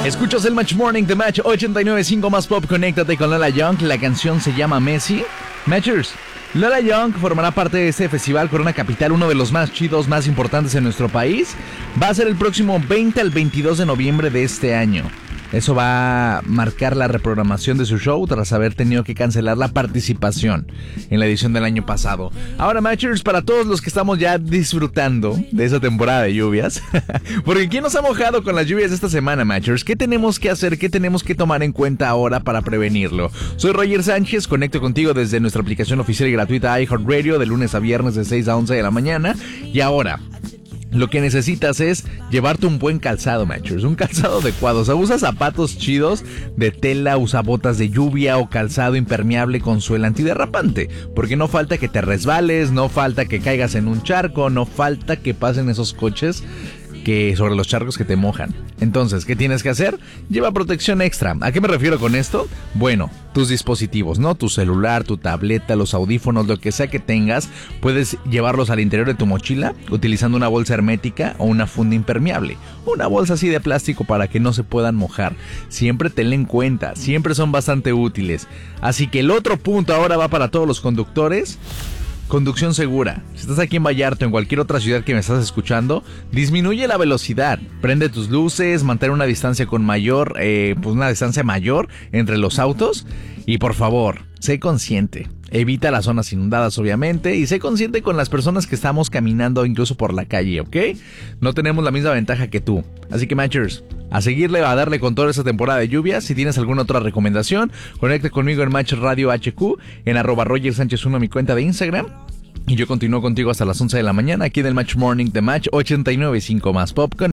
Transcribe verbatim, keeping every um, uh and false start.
Escuchas el Match Morning de Match ochenta y nueve punto cinco más pop. Conéctate con Lola Young. La canción se llama Messi. Matchers, Lola Young formará parte de este festival Corona Capital, uno de los más chidos, más importantes en nuestro país. Va a ser el próximo veinte al veintidós de noviembre de este año. Eso va a marcar la reprogramación de su show tras haber tenido que cancelar la participación en la edición del año pasado. Ahora, Matchers, para todos los que estamos ya disfrutando de esa temporada de lluvias, porque ¿quién nos ha mojado con las lluvias de esta semana, Matchers? ¿Qué tenemos que hacer? ¿Qué tenemos que tomar en cuenta ahora para prevenirlo? Soy Roger Sánchez, conecto contigo desde nuestra aplicación oficial y gratuita iHeartRadio de lunes a viernes de seis a once de la mañana. Y ahora, lo que necesitas es llevarte un buen calzado, Matchers, un calzado adecuado. O sea, usa zapatos chidos de tela, usa botas de lluvia o calzado impermeable con suela antiderrapante, porque no falta que te resbales, no falta que caigas en un charco, no falta que pasen esos coches que sobre los charcos que te mojan. Entonces, ¿qué tienes que hacer? Lleva protección extra. ¿A qué me refiero con esto? Bueno, tus dispositivos, ¿no? Tu celular, tu tableta, los audífonos, lo que sea que tengas, puedes llevarlos al interior de tu mochila utilizando una bolsa hermética o una funda impermeable. Una bolsa así de plástico para que no se puedan mojar. Siempre tenla en cuenta, siempre son bastante útiles. Así que el otro punto ahora va para todos los conductores. Conducción segura. Si estás aquí en Vallarta o en cualquier otra ciudad que me estás escuchando, disminuye la velocidad, prende tus luces, mantén una distancia con mayor, eh, pues una distancia mayor entre los autos y por favor, sé consciente. Evita las zonas inundadas, obviamente, y sé consciente con las personas que estamos caminando incluso por la calle, ¿ok? No tenemos la misma ventaja que tú. Así que, Matchers, a seguirle, a darle con toda esta temporada de lluvias. Si tienes alguna otra recomendación, conecta conmigo en Match Radio H Q, en arroba Roger Sánchez uno, mi cuenta de Instagram. Y yo continúo contigo hasta las once de la mañana aquí en el Match Morning de Match ochenta y nueve punto cinco más Pop. Con